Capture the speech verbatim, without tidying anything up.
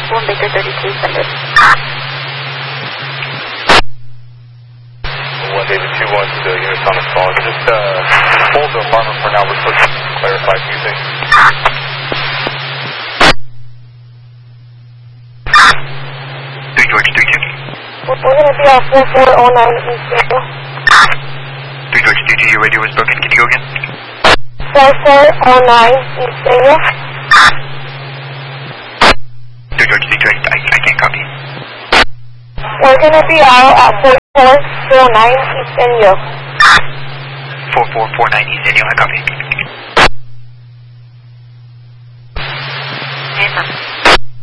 one Victor thirty-two, send it. one David two one to the units on the phone. Just uh, hold the apartment for now. We're supposed to clarify a few things. three George three two. We're going to be on four four oh nine East Area. three George three two, your radio was broken. Can you go again? four four oh nine East Area. three George three two, I, I can't copy. We're going to be out at four four four nine East Inyo. four four four nine East Inyo, I copy. Yes,